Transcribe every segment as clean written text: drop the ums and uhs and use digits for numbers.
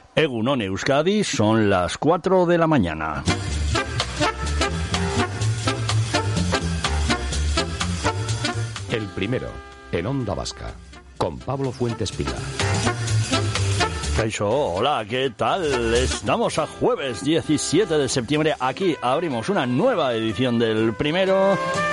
Egunon Euskadi, son las 4 de la mañana. El primero, en Onda Vasca, con Pablo Fuentes Pila. Kaixo, hola, ¿qué tal? Estamos a jueves 17 de septiembre. Aquí abrimos una nueva edición del primero.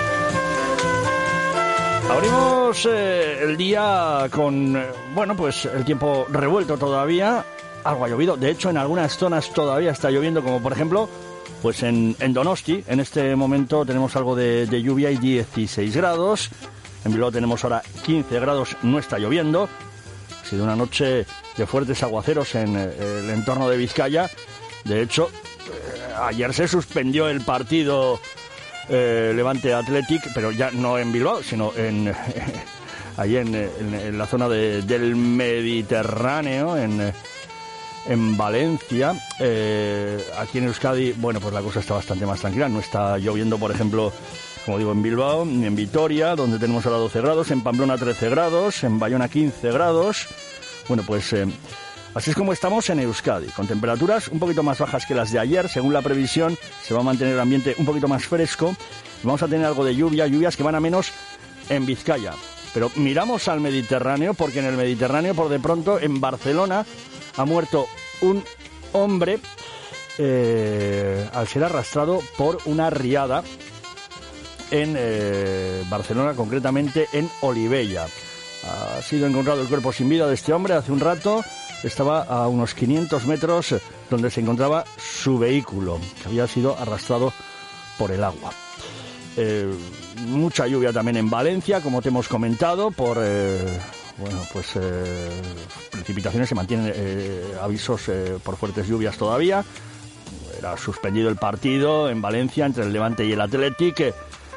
Abrimos el día con, pues el tiempo revuelto todavía. Algo ha llovido. De hecho, en algunas zonas todavía está lloviendo, como por ejemplo, pues en Donosti. En este momento tenemos algo de lluvia y 16 grados. En Bilbao tenemos ahora 15 grados, no está lloviendo. Ha sido una noche de fuertes aguaceros en el entorno de Vizcaya. De hecho, ayer se suspendió el partido Levante Athletic, pero ya no en Bilbao, sino allí en la zona del Mediterráneo, en Valencia. Aquí en Euskadi, pues la cosa está bastante más tranquila. No está lloviendo, por ejemplo, como digo, en Bilbao, ni en Vitoria, donde tenemos ahora 12 grados, en Pamplona 13 grados, en Bayona 15 grados. Así es como estamos en Euskadi, con temperaturas un poquito más bajas que las de ayer. Según la previsión, se va a mantener el ambiente un poquito más fresco. Vamos a tener algo de lluvias que van a menos en Vizcaya. Pero miramos al Mediterráneo, porque en el Mediterráneo, por de pronto, en Barcelona, ha muerto un hombre al ser arrastrado por una riada en Barcelona, concretamente en Olivella. Ha sido encontrado el cuerpo sin vida de este hombre hace un rato. Estaba a unos 500 metros donde se encontraba su vehículo, que había sido arrastrado por el agua. Mucha lluvia también en Valencia, como te hemos comentado, por precipitaciones. Se mantienen avisos por fuertes lluvias todavía. Era suspendido el partido en Valencia entre el Levante y el Athletic.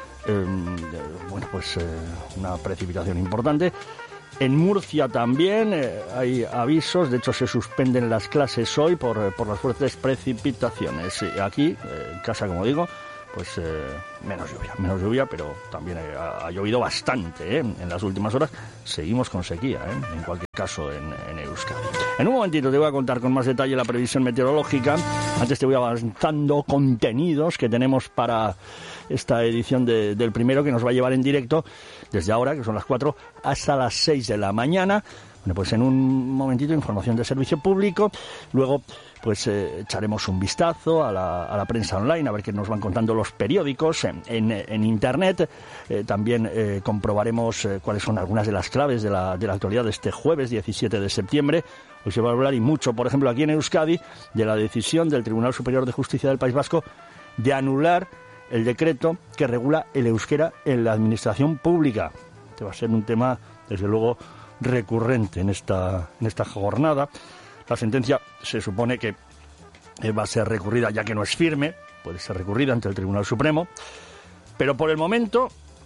Una precipitación importante. En Murcia también hay avisos. De hecho, se suspenden las clases hoy por las fuertes precipitaciones. Aquí, en casa, como digo, menos lluvia, pero también ha llovido bastante en las últimas horas. Seguimos con sequía, en cualquier caso, en Euskadi. En un momentito te voy a contar con más detalle la previsión meteorológica. Antes te voy avanzando contenidos que tenemos para esta edición del primero, que nos va a llevar en directo desde ahora, que son las 4, hasta las 6 de la mañana. En un momentito, información de servicio público. Luego, echaremos un vistazo a la prensa online, a ver qué nos van contando los periódicos en Internet. También comprobaremos cuáles son algunas de las claves de la actualidad de este jueves 17 de septiembre. Hoy se va a hablar, y mucho, por ejemplo, aquí en Euskadi, de la decisión del Tribunal Superior de Justicia del País Vasco de anular el decreto que regula el euskera en la administración pública. Este va a ser un tema, desde luego, recurrente en esta jornada. La sentencia se supone que va a ser recurrida, ya que no es firme. Puede ser recurrida ante el Tribunal Supremo, pero por el momento,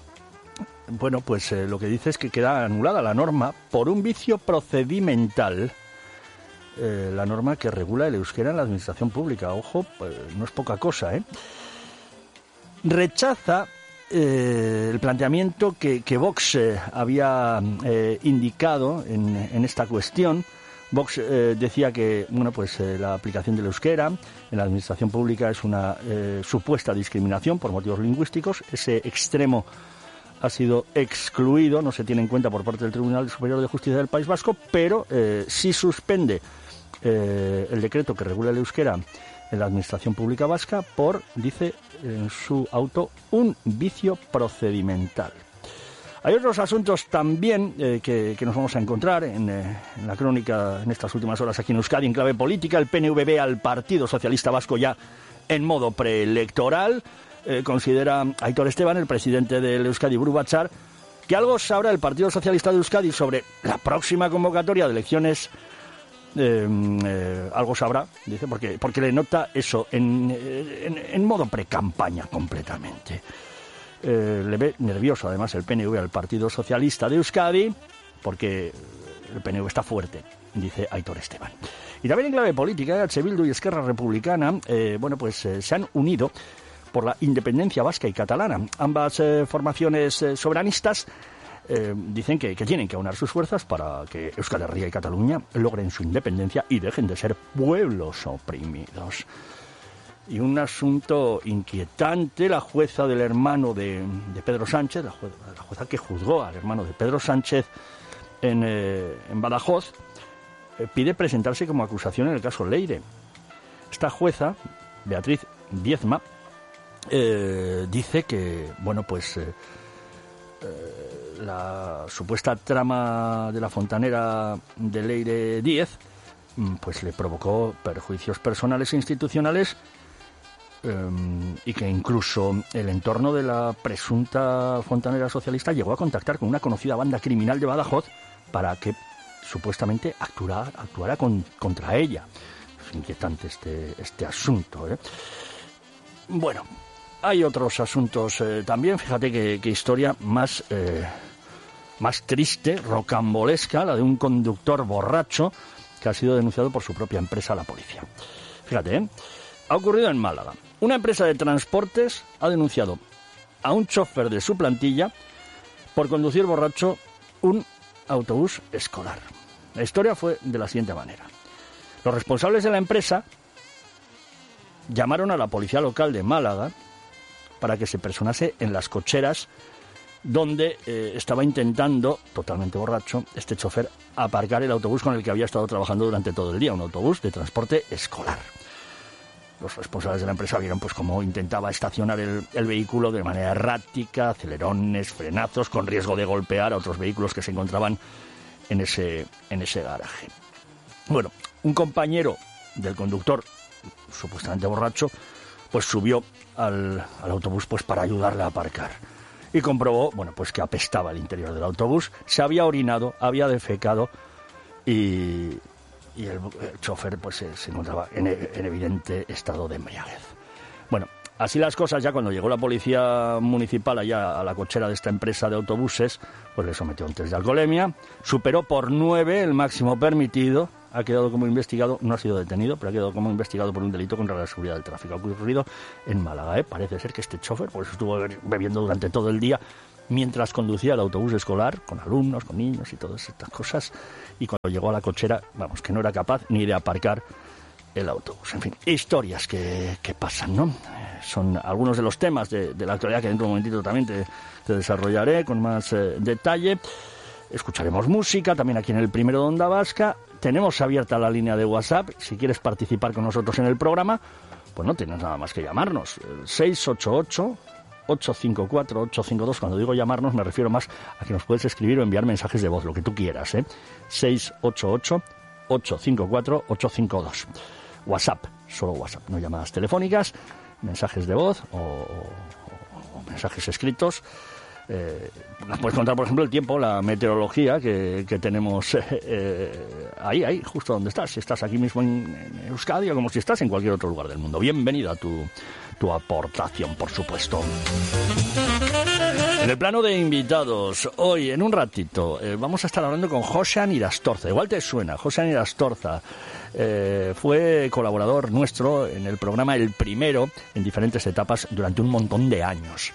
lo que dice es que queda anulada la norma por un vicio procedimental. La norma que regula el euskera en la administración pública. Ojo, no es poca cosa, Rechaza el planteamiento que Vox había indicado en esta cuestión. Vox decía que la aplicación del euskera en la administración pública es una supuesta discriminación por motivos lingüísticos. Ese extremo ha sido excluido, no se tiene en cuenta por parte del Tribunal Superior de Justicia del País Vasco, pero sí suspende el decreto que regula el euskera en la administración pública vasca por, dice en su auto, un vicio procedimental. Hay otros asuntos también que nos vamos a encontrar en la crónica en estas últimas horas aquí en Euskadi, en clave política. El PNV ve al Partido Socialista Vasco ya en modo preelectoral. Considera Aitor Esteban, el presidente del Euskadi Buru Batzar, que algo sabrá el Partido Socialista de Euskadi sobre la próxima convocatoria de elecciones. Algo sabrá, dice, porque le nota eso en modo precampaña completamente. Le ve nervioso además el PNV al Partido Socialista de Euskadi, porque el PNV está fuerte, dice Aitor Esteban. Y también en clave política, H. Bildu y Esquerra Republicana se han unido por la independencia vasca y catalana. Ambas formaciones soberanistas dicen que tienen que aunar sus fuerzas para que Euskal Herria y Cataluña logren su independencia y dejen de ser pueblos oprimidos. Y un asunto inquietante, la jueza del hermano de Pedro Sánchez, la jueza que juzgó al hermano de Pedro Sánchez en Badajoz, pide presentarse como acusación en el caso Leire. Esta jueza, Beatriz Diezma, dice que, la supuesta trama de la fontanera de Leire 10, pues le provocó perjuicios personales e institucionales, y que incluso el entorno de la presunta fontanera socialista llegó a contactar con una conocida banda criminal de Badajoz para que supuestamente actuara contra ella. Es inquietante este asunto, ¿eh? Bueno, hay otros asuntos también. Fíjate qué historia más triste, rocambolesca, la de un conductor borracho que ha sido denunciado por su propia empresa a la policía. Fíjate, ha ocurrido en Málaga. Una empresa de transportes ha denunciado a un chofer de su plantilla por conducir borracho un autobús escolar. La historia fue de la siguiente manera. Los responsables de la empresa llamaron a la policía local de Málaga para que se personase en las cocheras donde estaba intentando, totalmente borracho, este chofer aparcar el autobús con el que había estado trabajando durante todo el día, un autobús de transporte escolar. Los responsables de la empresa vieron pues cómo intentaba estacionar el vehículo de manera errática, acelerones, frenazos, con riesgo de golpear a otros vehículos que se encontraban en ese garaje. Bueno, un compañero del conductor, supuestamente borracho, pues subió al autobús pues para ayudarle a aparcar. Y comprobó, pues que apestaba el interior del autobús, se había orinado, había defecado y el chofer pues se encontraba en evidente estado de embriaguez. Bueno, así las cosas, ya cuando llegó la policía municipal allá a la cochera de esta empresa de autobuses, pues le sometió a un test de alcoholemia, superó por 9 el máximo permitido, ha quedado como investigado, no ha sido detenido, pero ha quedado como investigado por un delito contra la seguridad del tráfico. Ha ocurrido en Málaga, Parece ser que este chofer pues estuvo bebiendo durante todo el día mientras conducía el autobús escolar, con alumnos, con niños y todas estas cosas, y cuando llegó a la cochera, que no era capaz ni de aparcar el autobús. En fin, historias que pasan, ¿no? Son algunos de los temas de la actualidad que dentro de un momentito también te desarrollaré con más detalle. Escucharemos música también aquí en el Primero de Onda Vasca. Tenemos abierta la línea de WhatsApp. Si quieres participar con nosotros en el programa, pues no tienes nada más que llamarnos. El 688-854-852. Cuando digo llamarnos me refiero más a que nos puedes escribir o enviar mensajes de voz, lo que tú quieras, 688-854-852. WhatsApp, solo WhatsApp, no llamadas telefónicas, mensajes de voz o mensajes escritos. Nos puedes contar, por ejemplo, el tiempo, la meteorología que tenemos ahí, justo donde estás. Si estás aquí mismo en Euskadi o como si estás en cualquier otro lugar del mundo. Bienvenida tu aportación, por supuesto. En el plano de invitados, hoy, en un ratito, vamos a estar hablando con Joxean Irastorza. Igual te suena, Joxean Irastorza. Fue colaborador nuestro en el programa El Primero, en diferentes etapas, durante un montón de años.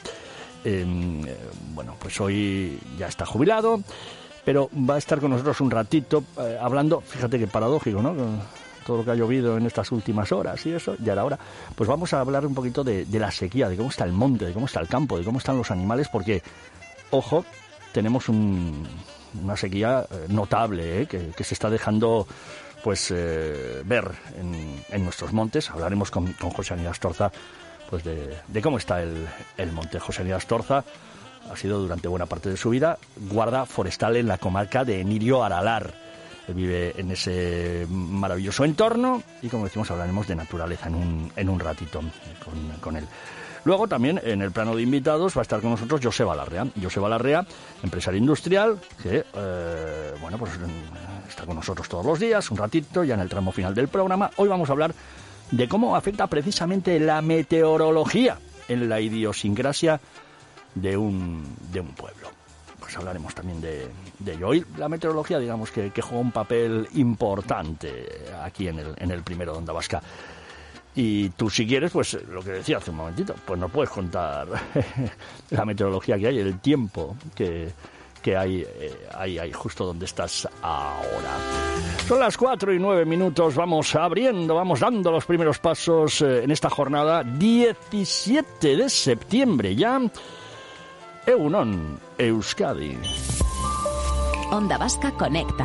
Pues hoy ya está jubilado, pero va a estar con nosotros un ratito hablando, fíjate qué paradójico, ¿no? Con todo lo que ha llovido en estas últimas horas y eso, ya era hora. Pues vamos a hablar un poquito de la sequía, de cómo está el monte, de cómo está el campo, de cómo están los animales, porque, ojo, tenemos una sequía notable, que se está dejando ver en nuestros montes. Hablaremos con Joxean Irastorza pues de cómo está el monte. Joxean Irastorza ha sido durante buena parte de su vida guarda forestal en la comarca de Enirio-Aralar. Él vive en ese maravilloso entorno y, como decimos, hablaremos de naturaleza en un ratito con él. Luego también en el plano de invitados va a estar con nosotros Joseba Larrea, empresario industrial que está con nosotros todos los días, un ratito, ya en el tramo final del programa. Hoy vamos a hablar de cómo afecta precisamente la meteorología en la idiosincrasia de un pueblo. Pues hablaremos también de ello. Hoy la meteorología, digamos que juega un papel importante aquí en el Primero de Onda Vasca. Y tú, si quieres, pues lo que decía hace un momentito, pues nos puedes contar la meteorología que hay, el tiempo que que hay ahí justo donde estás ahora. Son las 4:09, vamos abriendo, vamos dando los primeros pasos en esta jornada 17 de septiembre ya. Egunon, Euskadi. Onda Vasca conecta.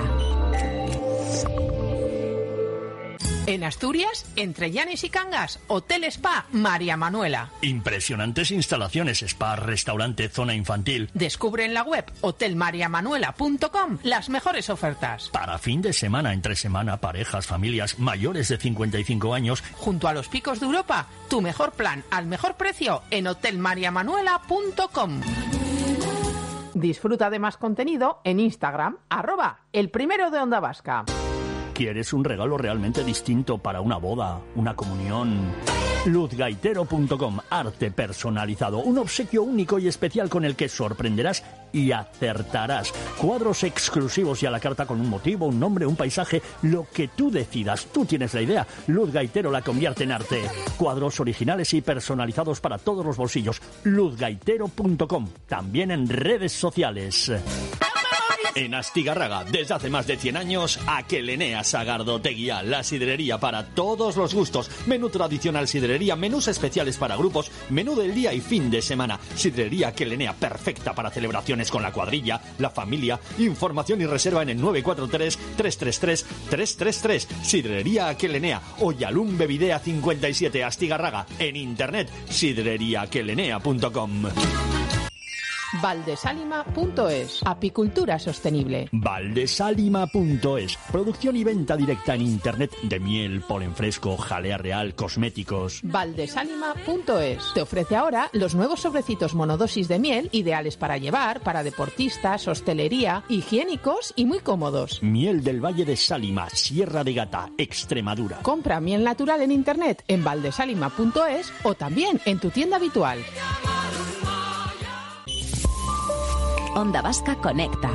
En Asturias, entre Llanes y Cangas, Hotel Spa María Manuela. Impresionantes instalaciones, spa, restaurante, zona infantil. Descubre en la web hotelmariamanuela.com las mejores ofertas. Para fin de semana, entre semana, parejas, familias mayores de 55 años. Junto a los picos de Europa, tu mejor plan al mejor precio en hotelmariamanuela.com. Disfruta de más contenido en Instagram, @elprimero de Onda Vasca. ¿Quieres un regalo realmente distinto para una boda, una comunión? Luzgaitero.com, arte personalizado, un obsequio único y especial con el que sorprenderás y acertarás. Cuadros exclusivos y a la carta con un motivo, un nombre, un paisaje, lo que tú decidas. Tú tienes la idea. Luz Gaitero la convierte en arte. Cuadros originales y personalizados para todos los bolsillos. Luzgaitero.com, también en redes sociales. En Astigarraga, desde hace más de 100 años, Aquelenea Sagardoteguía, la sidrería para todos los gustos. Menú tradicional sidrería, menús especiales para grupos, menú del día y fin de semana. Sidrería Aquelenea, perfecta para celebraciones con la cuadrilla, la familia. Información y reserva en el 943-333-333. Sidrería Aquelenea, Oyalum Bevidea 57, Astigarraga. En internet, sidreriaaquelenea.com. Valdesalima.es, apicultura sostenible. Valdesalima.es, producción y venta directa en internet de miel, polen fresco, jalea real, cosméticos. Valdesalima.es te ofrece ahora los nuevos sobrecitos monodosis de miel, ideales para llevar, para deportistas, hostelería, higiénicos y muy cómodos. Miel del Valle de Sálima, Sierra de Gata, Extremadura. Compra miel natural en internet en valdesalima.es o también en tu tienda habitual. Onda Vasca conecta.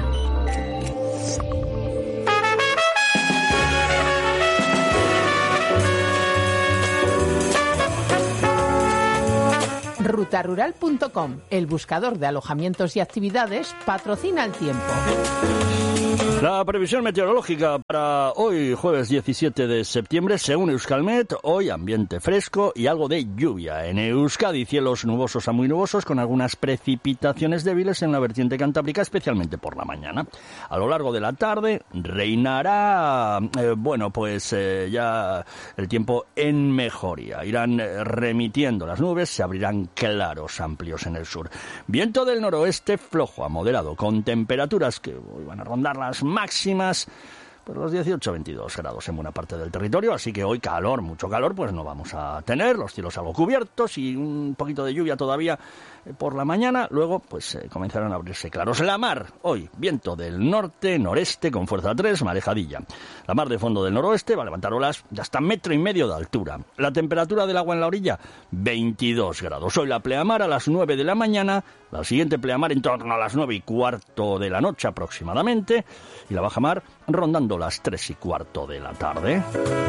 Rutarural.com, el buscador de alojamientos y actividades, patrocina el tiempo. La previsión meteorológica para hoy, jueves 17 de septiembre, según Euskalmet, hoy ambiente fresco y algo de lluvia. En Euskadi, cielos nubosos a muy nubosos, con algunas precipitaciones débiles en la vertiente cantábrica, especialmente por la mañana. A lo largo de la tarde reinará, ya el tiempo en mejoría. Irán remitiendo las nubes, se abrirán claros amplios en el sur. Viento del noroeste flojo a moderado, con temperaturas que hoy van a rondar las máximas, pues los 18-22 grados en buena parte del territorio, así que hoy calor, mucho calor, pues no vamos a tener, los cielos algo cubiertos y un poquito de lluvia todavía por la mañana, luego pues comenzarán a abrirse claros. La mar, hoy, viento del norte-noreste con fuerza 3, marejadilla. La mar de fondo del noroeste va a levantar olas de hasta 1,5 metros de altura. La temperatura del agua en la orilla, 22 grados. Hoy la pleamar a las 9 de la mañana, la siguiente pleamar en torno a las 9:15 de la noche aproximadamente, y la bajamar rondando las 3:15 de la tarde.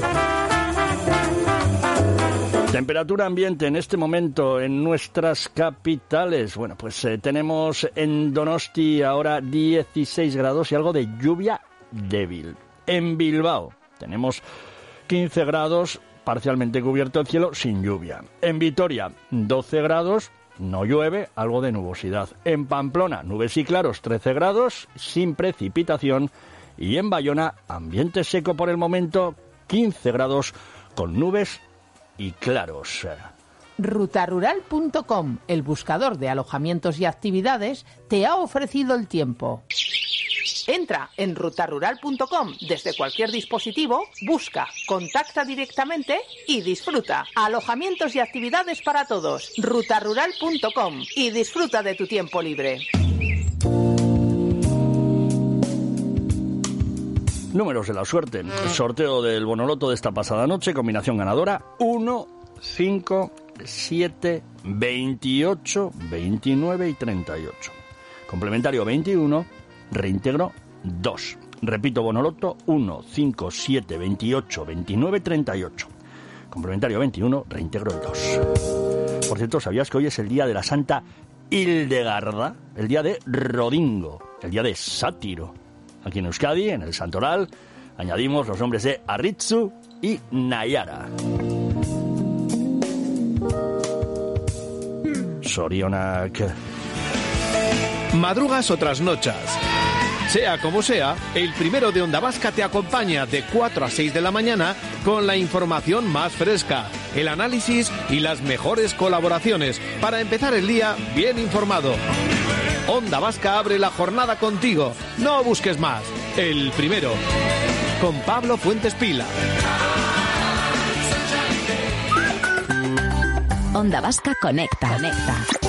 Temperatura ambiente en este momento en nuestras capitales. Bueno, pues tenemos en Donosti ahora 16 grados y algo de lluvia débil. En Bilbao tenemos 15 grados, parcialmente cubierto el cielo, sin lluvia. En Vitoria, 12 grados, no llueve, algo de nubosidad. En Pamplona, nubes y claros, 13 grados, sin precipitación. Y en Bayona, ambiente seco por el momento, 15 grados, con nubes y claros. Rutarural.com, el buscador de alojamientos y actividades, te ha ofrecido el tiempo. Entra en rutarural.com desde cualquier dispositivo, busca, contacta directamente y disfruta. Alojamientos y actividades para todos. Rutarural.com y disfruta de tu tiempo libre. Números de la suerte. El sorteo del Bonoloto de esta pasada noche, combinación ganadora 1, 5, 7, 28, 29 y 38. Complementario 21, reintegro 2. Repito, Bonoloto 1, 5, 7, 28, 29, 38. Complementario 21, reintegro 2. Por cierto, ¿sabías que hoy es el día de la Santa Hildegarda, el día de Rodingo, el día de Sátiro. Aquí en Euskadi, en el Santoral, añadimos los nombres de Arritzu y Nayara. Sorionak. Madrugas o trasnochas. Sea como sea, el primero de Onda Vasca te acompaña de 4 a 6 de la mañana con la información más fresca, el análisis y las mejores colaboraciones para empezar el día bien informado. Onda Vasca abre la jornada contigo. No busques más. El primero. Con Pablo Fuentes Pila. Onda Vasca Conecta.